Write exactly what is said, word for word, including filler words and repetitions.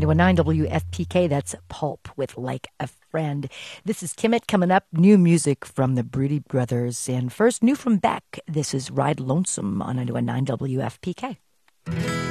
ninety-one point nine W F P K, that's Pulp with Like a Friend. This is Kimmit. Coming up, new music from the Broody Brothers. And first, new from Beck. This is Ride Lonesome on ninety-one point nine W F P K.